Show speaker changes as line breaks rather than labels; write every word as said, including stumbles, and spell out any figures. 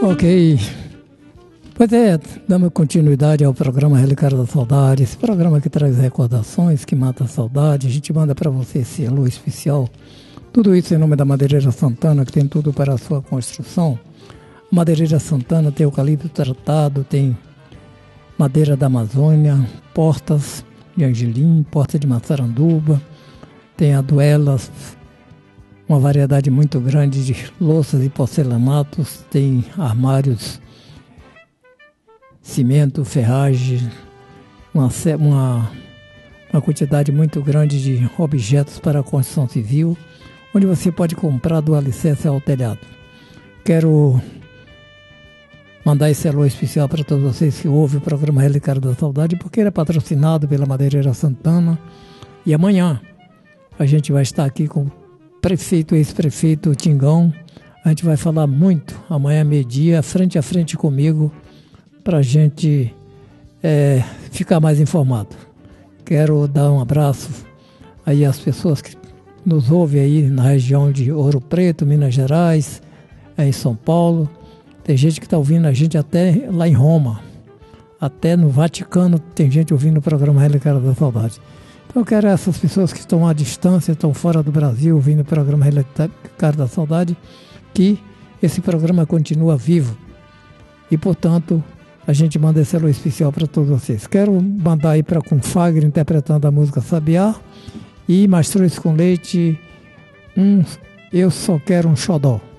Ok. Pois é, dando continuidade ao programa Relicário da Saudade, esse programa que traz recordações, que mata a saudade. A gente manda para você esse alô especial. Tudo isso em nome da Madeireira Santana, que tem tudo para a sua construção. Madeireira Santana tem eucalipto tratado, tem madeira da Amazônia, portas de Angelim, porta de Massaranduba, tem aduelas, uma variedade muito grande de louças e porcelanatos, tem armários, cimento, ferragem, uma, uma, uma quantidade muito grande de objetos para a construção civil, onde você pode comprar do alicerce ao telhado. Quero mandar esse alô especial para todos vocês que ouvem o programa Relicário da Saudade, porque ele é patrocinado pela Madeireira Santana. E amanhã a gente vai estar aqui com o prefeito, ex-prefeito Tingão. A gente vai falar muito amanhã, meio-dia, frente a frente comigo, para a gente é, ficar mais informado. Quero dar um abraço aí às pessoas que nos ouvem aí na região de Ouro Preto, Minas Gerais, em São Paulo. Tem gente que está ouvindo a gente até lá em Roma, até no Vaticano tem gente ouvindo o programa Relicário da Saudade. Então eu quero essas pessoas que estão à distância, estão fora do Brasil, ouvindo o programa Relicário da Saudade, que esse programa continua vivo. E, portanto, a gente manda esse alô especial para todos vocês. Quero mandar aí para Confagre, interpretando a música Sabiá, e Mastruz com Leite, um Eu Só Quero um Xodó.